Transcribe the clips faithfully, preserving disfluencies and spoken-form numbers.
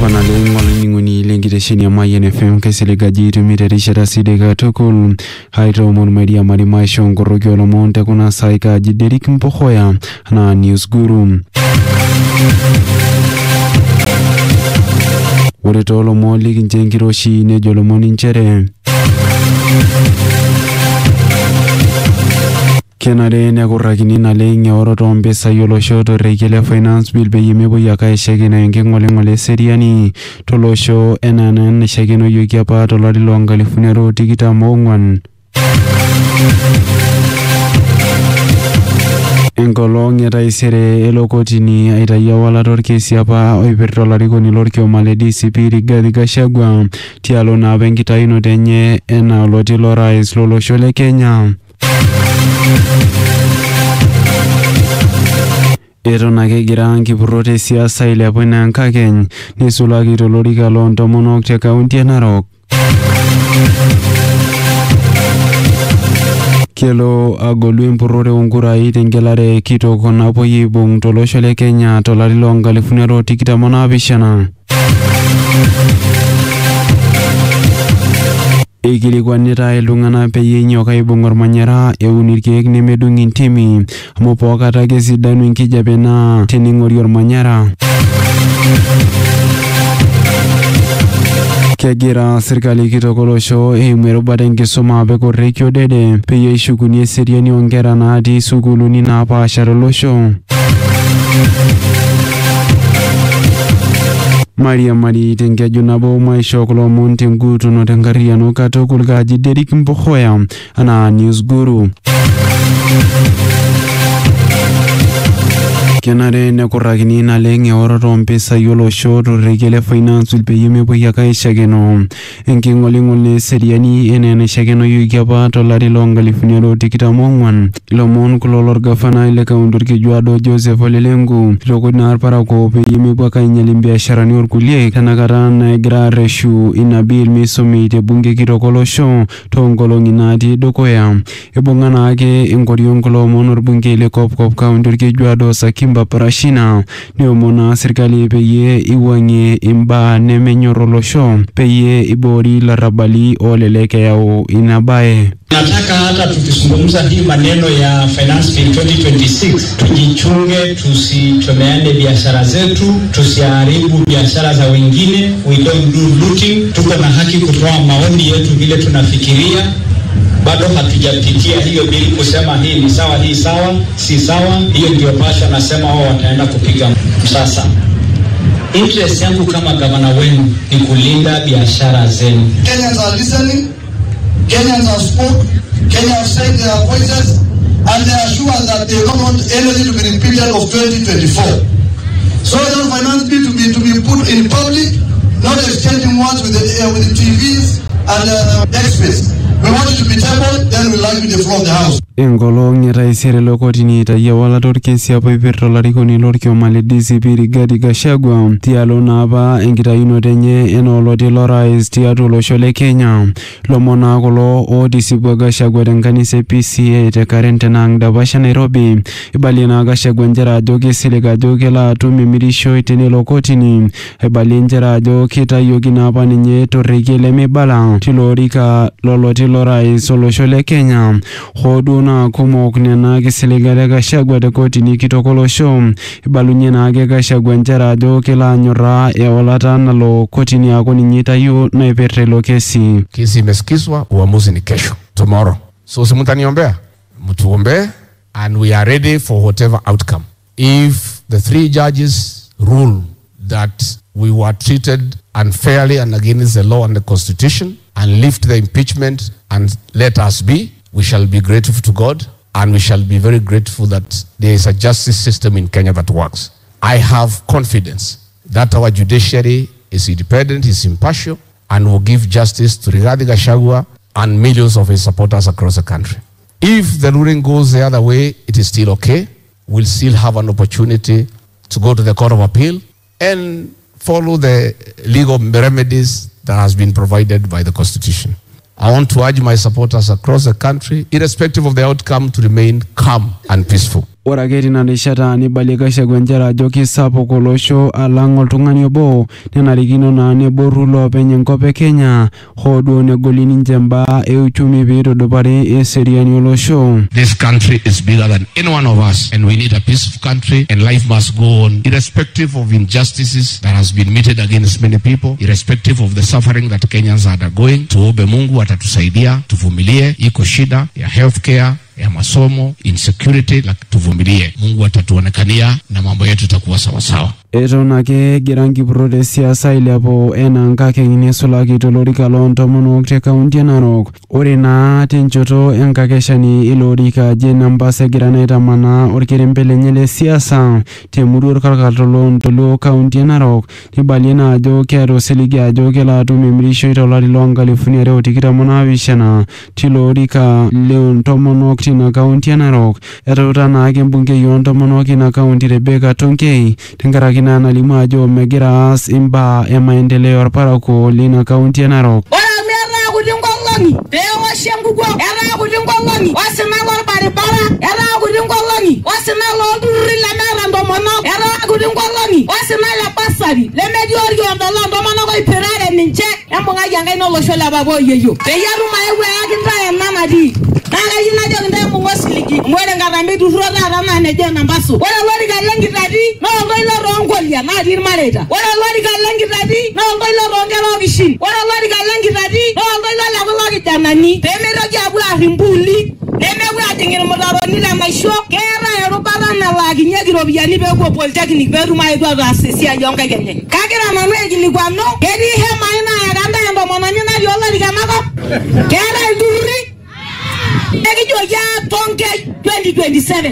Supa lengo ninguni lengitesheni ya Mayan F M keselegaji tumiterisha rasidega tukul haito mon media marimaisho ngoroki olomonte kuna saika jiderik mpohoya na news guru Wore tolo moli kinjengiroshi ne jolomoni nchere Kenare ne kurakini na lenye oroto mpesa yolo shoto rekele finance bill be yimebo yaka shege na yenge ngole ngole seriani tolo show enanen shege no yuki apa tolo longa lifunero tikita mongwan Engolong yata isere elokotini aitaya wala torkesi apa oiperto larikoni lorkio male D C P Rigathi Gachagua tialo na bengita ino tenye ena oloti lorais lolo shole Kenya Eton ake egira nkipurrote siasa ilepu inankakeny nisulaki tolorika loontomonok te kaunti e Narok. Kelo agolu empurrore onkurai tengelare kitok napuoi aibung tolosho le Kenya tolari loonkalifuni are tikitam onaapishana. Ikilikuanita iltung'anak peyie enyok aibung ormanyara eun irkeek nemedung intimi amu pookata kesidanu enkijape naa tening'ori ormanyara. Kegira serikali kitok olosho eimu erubata enkisuma apik orrekie dede peyie eshukunyie eseriani oonkera natii sukuuluni naapaasha tolosho. Maria Mari tenkeju nabo maisho kulo monte ngutuno tenkarriano katukul kaji Derek Mpohoya ana news guru. Kenare nekurakini naleng eoroto mpesai olosho torrekele finance bill peyie mepuoi ake aishakeno enking'oling'ol eseriani enaa enaishakenoyioki apa tolari loonkalifuni are tikitam ong'wan ilomon kulo lorgavanai le kaunti orkejuado Joseph Ole Lenku itokod naa irparakuo peyie mepuo ake ainyal imbiasharani orkulie tenakata naegira arreshu ina bill misomi te bunge kitok olosho toonkolong'i natii dukuya ibung'a naake enkoriong kulo omon orbungei le Kopkop kaunti orkejuado Sakimba Parashina neomona serikali peyie iwang'ie imbaa nemenyor olosho peyie iboori larabali olelek eyau ina baye. Nataka hata tukizungumza hii maneno ya finance bill twenty twenty-six tujichunge, tusichomeane biashara zetu, tusiharibu biashara za wengine. We don't do looting. Tuko na haki kutoa maoni yetu vile tunafikiria. Bado hatujapitia hiyo bili kusema hii ni sawa, hii sawa, si sawa. Hiyo ndio pasha nasema wao wataenda kupiga msasa. Interest yangu kama gavana wenu ni kulinda biashara zenu. Kenyans are listening. Kenyans have spoke. Kenyans have said their voices, and they are sure that they don't want anything to be repeated of twenty twenty-four. So the finance bill to be to be put in public, not exchanging words with the uh, with the T Vs and uh, experts. We want it to be tabled, then we'll like the floor of the house. Engolong etaisere lokotini itayia wala torkesi apa oiperto larikoni lorkioma le D C P Rigathi Gachagua tialo naapa enkitayunoto enye enaa oloti lorais tiatua olosho le Kenya. Lomon naa kulo ootisipua Gachagua tenkanisa e P C A te Karen Tenang Davasha Nairobi. Ibalie naa Gachagua njere ajo kisilig ajo kelo atum emirishoi tenelo kotini. Ibalie njere ajo kitayioki naapa ninye torrekie lemibala tilo orika loloti lorais olosho le Kenya. Hodu na kumok nena kisiligare Gachagua te kotini kitok olosho. Ibalunye naake Gachagua njere ajo kelo anyorraa eolata nalo kotini aaku ninye itayu naipirta ilo kesi. Kesi imesikizwa, uamuzi ni kesho, tomorrow. So si mtaniombea, mtuombee, and we are ready for whatever outcome. If the three judges rule that we were treated unfairly and against the law and the constitution and lift the impeachment and let us be, we shall be grateful to God, and we shall be very grateful that there is a justice system in Kenya that works. I have confidence that our judiciary is independent, is impartial, and will give justice to Rigathi Gachagua and millions of his supporters across the country. If the ruling goes the other way, it is still okay. We'll still have an opportunity to go to the Court of Appeal and follow the legal remedies that has been provided by the Constitution. I want to urge my supporters across the country, irrespective of the outcome, to remain calm and peaceful. Ore ake tina rishata nibalie Gachagua njere ajo kisapuk olosho alang' oltung'ani obo nenarikino naa neboru loopeny enkop e Kenya hoo duo negoli ninche mbaa e uchumi peitudupari eseriani olosho. This country is bigger than any one of us and we need a peaceful country and life must go on irrespective of injustices that has been meted against many people, irrespective of the suffering that Kenyans are undergoing. Tuombe Mungu atatusaidia, tuvumilie, iko shida ya healthcare, ya masomo, insecurity, like tuvumilie. Mungu atatuonekania na mambo yetu itakuwa sawa sawa. Eton ake egira nkipurot e siasa ailepu enaa nkakeny neisulaki tolorika loontomonok te kaunti e Narok. Ore naa tenchoto enkakeshani ilo orika Jane Ambassa egira naa aitamanaa orkerembe lenye le siasa temurua orkarkatolo ntoluo kaunti e Narok. Nibalie naa ajo keeta osiligi ajo kelo atum emirishoi tolari loonkalifuni are o tikitam onaapishana tilo orika loontomonok tina kaunti e Narok. Etauta naake embungei oontomonok ina kaunti Rebecca Tonkei tenkaraki na nalimu ajo megira aas imbaa e maendeleo orparakuo lina kaunti e Narok. Peoshia ngugo era kudingolongi wasina lor baribara era kudingolongi wasina lor durri la mera ndomono era kudingolongi wasina la pasari le mediori ondolo ndomono ko iperare minche emonga yanga ino losho la babo yeyo peyaru maewe akinta enana di nanga yina jo nde mungo siligi mwere ngarambe durro da na neje nambaso wala lori galengi tadi no ngoilo rongolia na dir mareta wala lori galengi tadi no ngoilo rongelo bishin wala lori galengi tadi no ngoilo la lori tanani temero jabu arimbuli nemewe atingir modaroni la maisho kera erubara na lagi nyegiro biani bego polytechnic beru maedo asesia yonga genye kagira manu egiligwano kedi he maina aganda ndo monanyo na yola ligamako kera iduri egijo ya tonke twenty twenty-seven.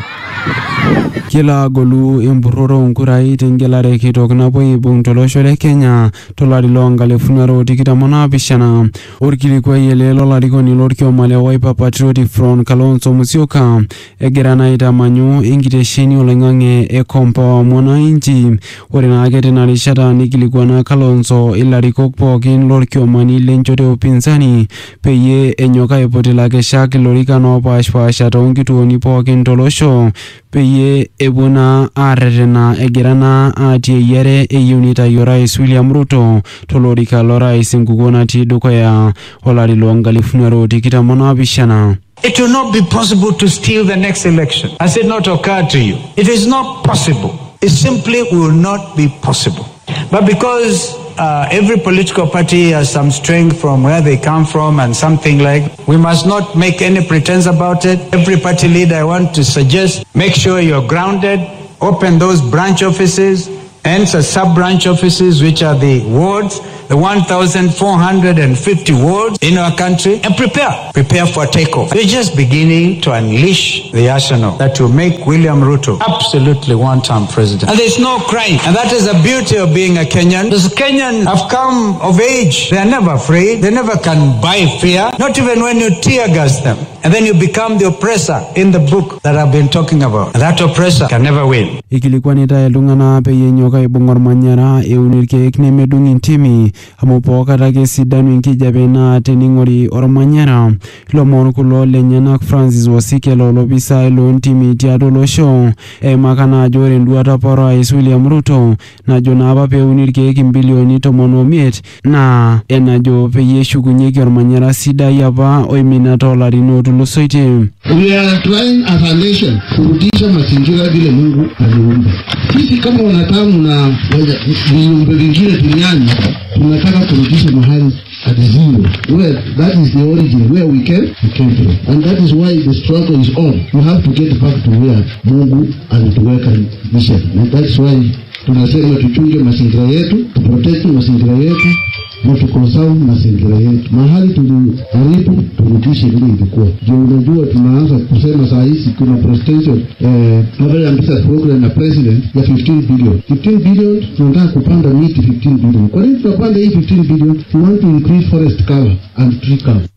Kila golu emburroro nkurai tengelare kitok nabo ibung tolosho le Kenya tolari loonkalifuni are o tikitam onaapishana. Orkilikuai ele lolarikoni lorkioma le Wiper Patriotic Front Kalonzo Musyoka egira naa aitamanyu enkitesheni oloing'ang'e e Komboa Mwananchi. Ore naake tina rishata nikilikuana Kalonzo ilarikok pookin lorkiomani lenchoto upinzani peyie enyok aiput ilakeshak ilorikan oopaashpaasha toonkituoni pookin tolosho peyie epuo naa arretena egira naa atii eyiare eyieu nitayu orais William Ruto tolorika lorais enkukuo natii dukuya olari loonkalifuni are o tikitam onaapishana. It will not be possible to steal the next election. Has it not occurred to you? It is not possible. It simply will not be possible. But because uh, every political party has some strength from where they come from and something like, we must not make any pretense about it. Every party leader, I want to suggest, make sure you're grounded, open those branch offices, and sub-branch offices, which are the wards, the one thousand four hundred fifty wards in our country, and prepare. Prepare for takeoff. We're just beginning to unleash the arsenal that will make William Ruto absolutely one-term president. And there's no crime. And that is the beauty of being a Kenyan. Those Kenyans have come of age. They are never afraid. They never can buy fear. Not even when you tear gas them. And then you become the oppressor in the book that I've been talking about. And that oppressor can never win. Ikilikuanita iltung'ana peyie enyok aibung' ormanyara eun irkeek nemedung' intimi amu pookata ake esidanu enkijape naa tening'ori ormanyara. Ilomon kulo lenyenak Francis Wasike lolopisai loontimi tiatua olosho eimaka naa ajo ore enduata apa orais William Ruto najo naa apa peuni irkeek imbilioni tomon omiet naa enajo peyie eshukunyieki ormanyara sidai apa oimina toolarin ootulusoitie. We are trying as a nation kurudisha mazingira vile Mungu aliumba. Sisi kama wanadamu na viumbe vingine duniani tunataka kurudisha mahali at zero. Where that is the origin where we came, we came from. And that is why the struggle is on. We have to get back to where Mungu alituweka mission. And that's why tunasema tuchunge mazingira yetu, tuprotect mazingira yetu, na tukonserve mazingira yetu. Mahali tuliharibu turudishe vile ilikuwa. Ndio unajua tunaanza kusema saa hizi kuna presidential eh Mabel Ambisa program na president ya fifteen billion. fifteen billion tunataka kupanda miti fifteen billion. Kwa nini tunapanda hii fifteen billion? We want to increase forest cover and tree cover.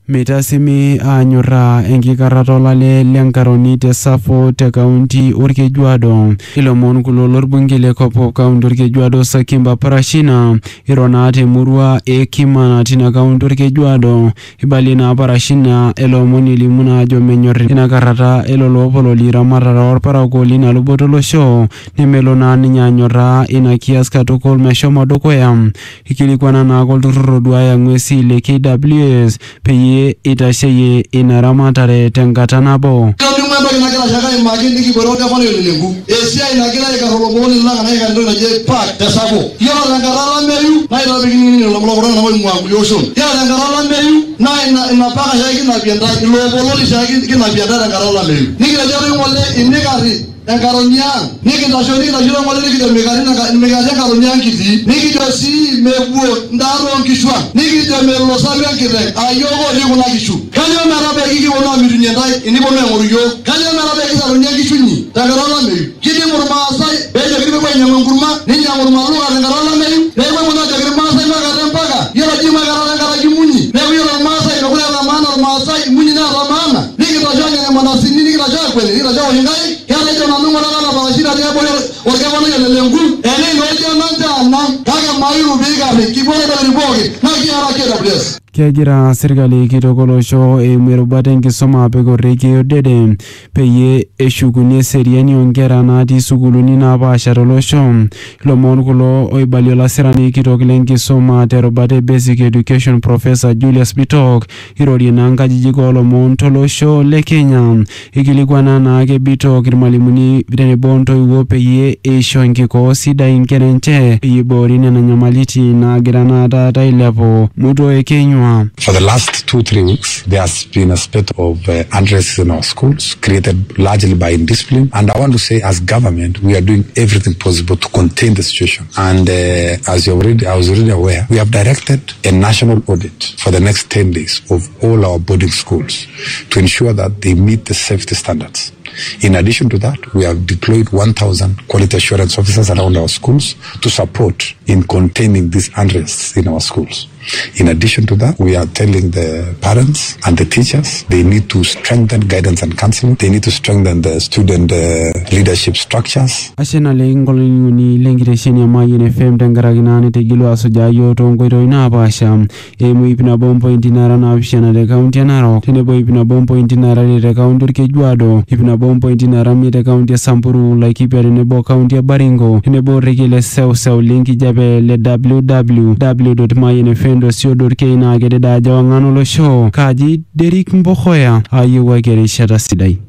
Mitasimi anyora enkikarata olale lenkaroni te Safo te kaunti Orkejuado. Ilomon kulo lorbunge le Kopo kaunti Orkejuado Sakimba Parashina irona te murua e Kimana tina kaunti Orkejuado. Ibalina Parashina elomon ilimuna ajo menyor inakarata elolopolo liramarara orparako lina lubotolo show nemelona ninyanyora ina kias katukol meshomo dokoya. Ikilikwana na koltururo duaya ngwesi le K W S peye itasheye inaramatare tenkata nabo. Kami mwendo kinakila shaka imagine kiboroga fano yolengu. Esia inakila ikaroloboni langa na ikando na je park te Safo. Yala langarala meyu na ila bigini lo mlogoro na mwe mwangu yoshon. Yala langarala meyu na ina inapaka shaki na bienda lobolo shaki kina bienda langarala meyu. Nikila jaro ngole inegari Engaronya, niki ndashoni ndashira mwale niki ndo megari na megari engaronya nkiti, niki ndo si mebuo ndaro nkishwa, niki ndo melo sabi nkire, ayogo liku na kishu. Kanyo merabe kiki wana mitunye ndai, inipo me nguriyo. Kanyo merabe kiki aronya kishu nyi, tangarala meyu. Kini nguruma asai, bejo kiri kwa nyama nguruma, ninya nguruma luka tangarala meyu. Lewe mwana jagiri maasai magare mpaka, yela jima garala ngara jimunyi. Lewe yela maasai, kakule la maana la maasai, munyi na la maana. Niki ndashoni ya manasini, niki ndashoni kwele, niki ndashoni hingai. Yala jona nungu na kala bawashira ya bole wakabana ya lengu ene noja nanja na kaga mairu biga ni kibole bale boge na kiara kera bless. Kiagira serikali kitokolosho e mwerubate nkisoma pegoreki odede peye eshukunie seriani ongera naati sukuluni napaashara olosho. Ilomon kulo oibaliola serani kitokile nkisoma terubate basic education Professor Julius Bitok irorie na nkajijik olomon tolosho le Kenya. Ikilikwana naake Bitok irmalimuni tenebo ntoiwuo peyie eisho enkikoo sidai nkera enche peyie iboori nena nyamaliti naagira naata ailepu muto e Kenya. For the last two, three weeks, there has been a spate of uh, unrest in our schools, created largely by indiscipline. And I want to say, as government, we are doing everything possible to contain the situation. And uh, as you already, I was already aware, we have directed a national audit for the next ten days of all our boarding schools to ensure that they meet the safety standards. In addition to that, we have deployed one thousand quality assurance officers around our schools to support in containing these unrests in our schools. In addition to that, we are telling the parents and the teachers they need to strengthen guidance and counseling. They need to strengthen the student uh, leadership structures. Ashena lengolini lengiresheni ya Mayin F M tengaragina tegilo asujayo tongoiro inapasha emu ipina bompo intinara na apishana de kaunti ya Narok tenebo ipina bompo intinara de kaunti Orkejuado ipina bompo intinara mite kaunti ya Samburu Laikipia tenebo kaunti ya Baringo tenebo rekile sew sew linki jabe le w w w dot mayin f m dot co dot k na gede da jawangano lo show kaji Derek Mbokoya ayu wagere shata sidai.